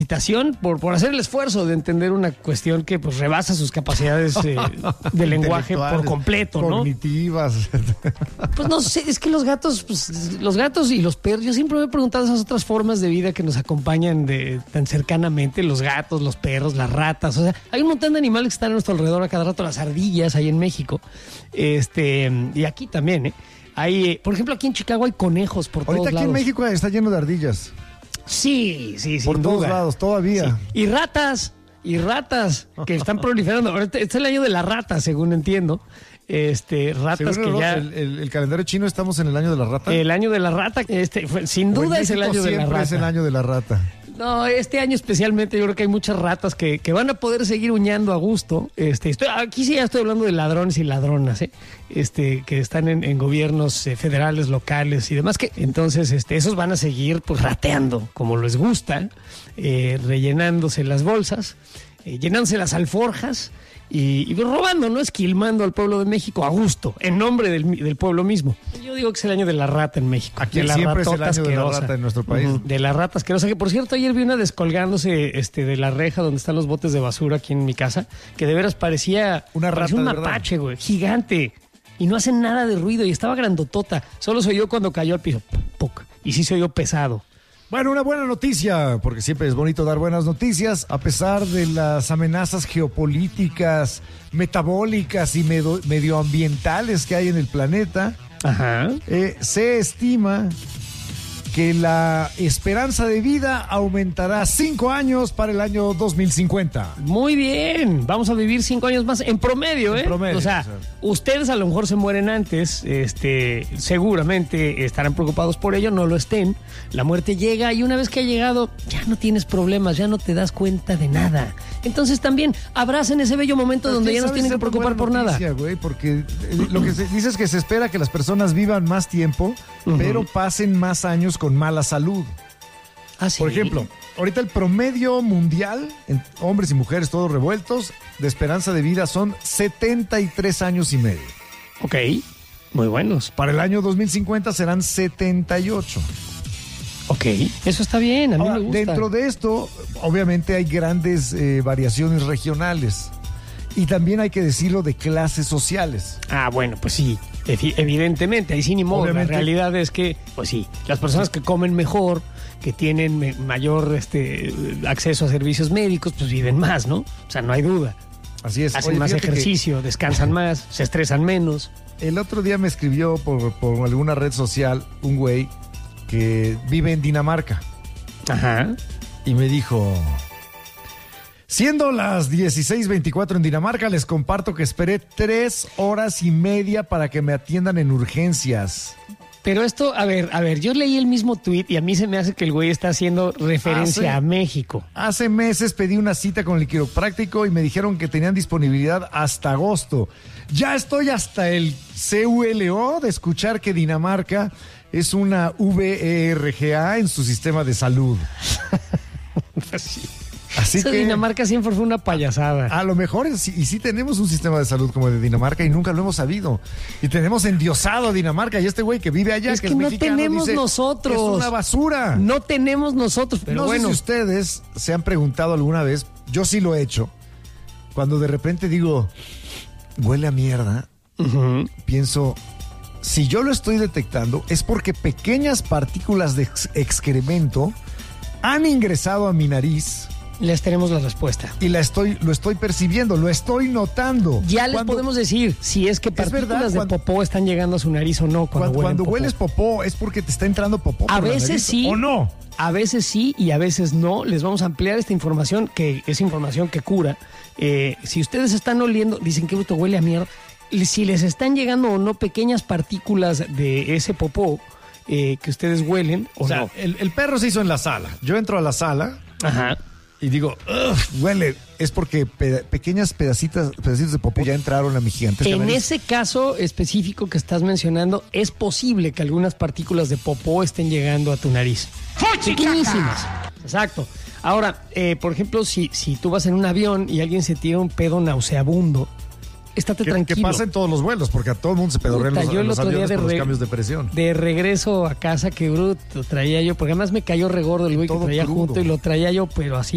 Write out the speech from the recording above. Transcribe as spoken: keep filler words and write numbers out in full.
felicitación por, por hacer el esfuerzo de entender una cuestión que pues rebasa sus capacidades eh, de lenguaje por completo, ¿no? Cognitivas. Pues no sé, es que los gatos, pues, los gatos y los perros, yo siempre me he preguntado esas otras formas de vida que nos acompañan de, tan cercanamente, los gatos, los perros, las ratas, o sea, hay un montón de animales que están a nuestro alrededor a cada rato, las ardillas ahí en México, este, y aquí también, ¿eh? Hay, por ejemplo, aquí en Chicago hay conejos por todos lados. Ahorita aquí en México está lleno de ardillas. Sí, sí, sin Por duda. todos lados, todavía. Sí. Y ratas, y ratas que están proliferando. Ahorita este es el año de la rata, según entiendo. Este, ratas Según que ya... El, el, el calendario chino estamos en el año de la rata. El año de la rata, este, fue, sin duda es el año de la rata. Es el año de la rata. No, este año especialmente yo creo que hay muchas ratas que, que van a poder seguir huñando a gusto. Este, estoy, aquí sí ya estoy hablando de ladrones y ladronas, ¿eh? Este, que están en, en gobiernos eh, federales, locales y demás. Que entonces este, esos van a seguir pues rateando como les gusta, eh, rellenándose las bolsas, eh, llenándose las alforjas y, y robando, ¿no? Esquilmando al pueblo de México a gusto, en nombre del, del pueblo mismo. Yo digo que es el año de la rata en México. Aquí de la siempre es el año asquerosa. de la rata en nuestro país. Uh-huh. De la rata asquerosa, que por cierto ayer vi una descolgándose este, de la reja donde están los botes de basura aquí en mi casa, que de veras parecía, una rata, parecía un mapache, güey, gigante. Y no hacen nada de ruido y estaba grandotota. Solo se oyó cuando cayó al piso. ¡Puc! Y sí se oyó pesado. Bueno, una buena noticia, porque siempre es bonito dar buenas noticias, a pesar de las amenazas geopolíticas, metabólicas y medo- medioambientales que hay en el planeta. Ajá. Eh, se estima que la esperanza de vida aumentará cinco años para el año dos mil cincuenta. Muy bien, vamos a vivir cinco años más en promedio, ¿eh? En promedio, o sea, o sea, ustedes a lo mejor se mueren antes, este, seguramente estarán preocupados por ello, no lo estén. La muerte llega y una vez que ha llegado, ya no tienes problemas, ya no te das cuenta de nada. Entonces también abracen ese bello momento donde ya no tienen que preocupar por noticia, nada. Güey, porque lo que se dice es que se espera que las personas vivan más tiempo, uh-huh, pero pasen más años con mala salud. ¿Ah, sí? Por ejemplo, ahorita el promedio mundial, en hombres y mujeres todos revueltos, de esperanza de vida son setenta y tres años y medio. Ok, muy buenos. Para el año dos mil cincuenta serán setenta y ocho. Ok, eso está bien, a mí Ahora, me gusta. dentro de esto, obviamente hay grandes eh, variaciones regionales. Y también hay que decirlo de clases sociales. Ah, bueno, pues sí, evidentemente, ahí sí ni modo. Obviamente. La realidad es que, pues sí, las personas que comen mejor, que tienen mayor este, acceso a servicios médicos, pues viven más, ¿no? O sea, no hay duda. Así es. Hacen Oye, más ejercicio, que... descansan más, se estresan menos. El otro día me escribió por, por alguna red social un güey que vive en Dinamarca. Ajá. Y me dijo... Siendo las dieciséis veinticuatro en Dinamarca, les comparto que esperé tres horas y media para que me atiendan en urgencias. Pero esto, a ver, a ver, yo leí el mismo tuit y a mí se me hace que el güey está haciendo referencia hace, a México. Hace meses pedí una cita con el quiropráctico y me dijeron que tenían disponibilidad hasta agosto. Ya estoy hasta el C U L O de escuchar que Dinamarca es una V E R G A en su sistema de salud. Sí. Así Eso que de Dinamarca siempre fue una payasada. A lo mejor, y sí tenemos un sistema de salud como el de Dinamarca y nunca lo hemos sabido. Y tenemos endiosado a Dinamarca y este güey que vive allá, es que, que es no mexicano, tenemos dice, nosotros. Es una basura. No tenemos nosotros, pero no bueno. sé si ustedes se han preguntado alguna vez, yo sí lo he hecho, cuando de repente digo, huele a mierda, uh-huh, pienso, si yo lo estoy detectando es porque pequeñas partículas de ex- excremento han ingresado a mi nariz. Les tenemos la respuesta. Y la estoy, lo estoy percibiendo, lo estoy notando. Ya les cuando, podemos decir si es que partículas es verdad, cuando, de popó están llegando a su nariz o no. Cuando, cuando, cuando popó. hueles popó es porque te está entrando popó. A por veces la nariz, sí. ¿O no? A veces sí y a veces no. Les vamos a ampliar esta información, que es información que cura. Eh, si ustedes están oliendo, dicen que bruto huele a mierda. Si les están llegando o no pequeñas partículas de ese popó eh, que ustedes huelen o, o sea, no. El, el perro se hizo en la sala. Yo entro a la sala. Ajá. Y digo, huele, es porque peda- pequeñas pedacitas, pedacitos de popó ya entraron a mi gigantesca En nariz. ese caso específico que estás mencionando, es posible que algunas partículas de popó estén llegando a tu nariz. Pequeñísimas. Exacto. Ahora, eh, por ejemplo, si, si tú vas en un avión y alguien se tira un pedo nauseabundo, estate que, tranquilo. que pasa en todos los vuelos, porque a todo el mundo se pedorrea en los, yo en el los otro día aviones de por los re- cambios de presión. De regreso a casa, qué bruto traía yo, porque además me cayó regordo el güey que Todo traía crudo. junto y lo traía yo, pero así.